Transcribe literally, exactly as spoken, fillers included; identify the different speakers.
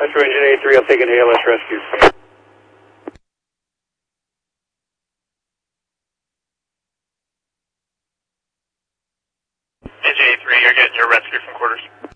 Speaker 1: Metro Engine eighty-three, I'll take an A L S rescue.
Speaker 2: Engine eighty-three, you're getting your rescue from quarters.